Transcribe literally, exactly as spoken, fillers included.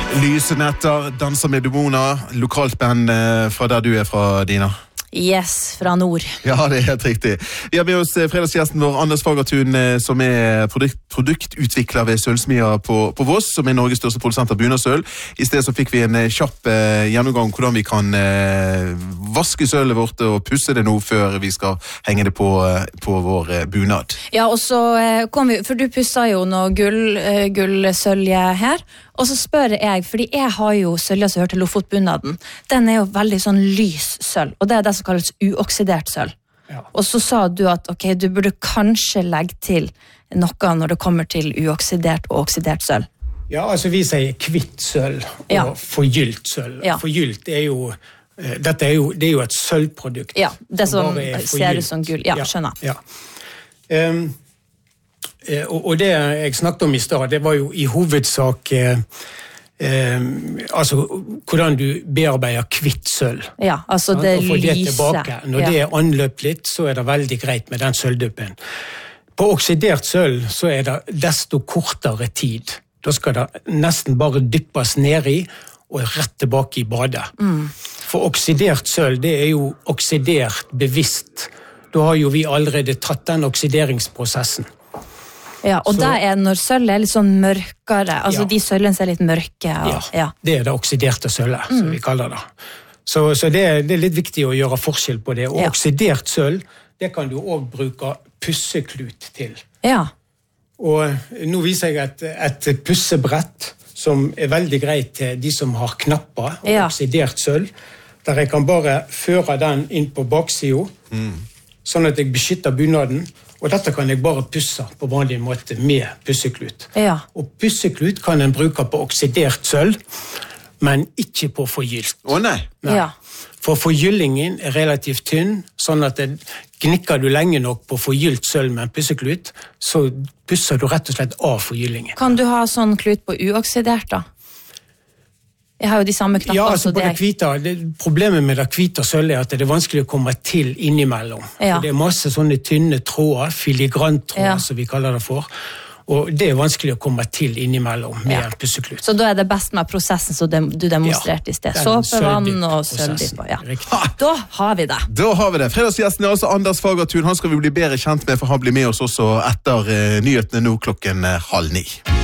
Lysenetter, danser med demoner, lokalt band fra der du er fra, Dina. Yes, fra nord. Ja, det er helt riktig. Vi har med oss fredagsgjesten vår, Anders Fagertun, som er produkt, produktutvikler ved Sølvsmia på, på Voss, som er Norges største produsent av bunadsølv. I stedet så fikk vi en kjapp eh, gjennomgang hvordan vi kan eh, vaske sølvet vårt og pusse det nå før vi skal henge det på, eh, på vår eh, bunad. Ja, og så eh, kom vi, for du pusset jo noe gull, eh, gullsølje her, og så spør jeg, fordi jeg har jo sølja som hører til Lofotbunaden. Den er jo veldig sånn lys sølv, og det er det som kalles uoksidert sølv. Ja. Og så sa du at ok, du burde kanskje legge til noe når det kommer til uoksidert og oksidert sølv. Ja, altså vi sier kvitt sølv og ja. Forgylt sølv. Ja. Forgylt er jo, dette er jo, det er jo et sølvprodukt. Ja, det som, som ser ut som gull. Ja, skjønner. Ja. Ja. Um, Og det jeg snakket om i stad, det var jo i hovedsak eh, eh, altså hvordan du bearbeider kvitt sølv. Ja, altså det lyse. Det tilbake. Når ja. Det er anløpt litt, så er det veldig greit med den sølvduppen. På oksidert sølv så er det desto kortere tid. Da skal det nesten bare dyppes ned i og rett tilbake i badet. Mm. For oksidert sølv, det er jo oksidert bevisst. Da har jo vi allerede tatt den oksideringsprosessen. Ja, og så, det er når sølv er litt sånn mørkere, altså ja. De sølvene ser litt mørke. Og, ja, ja, det er det oksiderte sølvet, mm. som vi kaller det. Så, så det, er, det er litt viktig å gjøre forskjell på det. Og ja. Oksidert sølv, det kan du også bruke pusseklut til. Ja. Og nå viser jeg et, et pussebrett som er veldig greit til de som har knapper og ja. Oksidert sølv, der jeg kan bare føre den inn på baksiden, mm. sånn at jeg beskytter bunaden. Og dette kan jeg bare pusse på vanlig måte med pusseklut. Ja. Og pusseklut kan en bruke på oksidert sølv, men ikke på forgylt. Å oh, nei. nei. Ja. For forgyllingen er relativt tynn, sånn at det, gnikker du lenge nok på forgylt sølv med en pusseklut, så pusser du rett og slett av forgyllingen. Kan du ha sånn klut på uoksidert da? Jeg har jo de samme knapper. Ja, altså på det hvite, det, problemet med det hvite sølv er at det er vanskelig å komme til innimellom. Ja. Det er masse sånne tynne tråder, filigrantråder, ja. Som vi kaller det for. Og det er vanskelig å komme til innimellom med ja. En pusseklut. Så da er det best med prosessen som du demonstrerte ja, i sted. Såpe, vann og sølvdypp. Ja. Da har vi det. Da har vi det. Fredagsgjesten er altså Anders Fagertun. Han skal vi bli bedre kjent med, for han blir med oss også etter uh, nyhetene nå klokken uh, halv ni.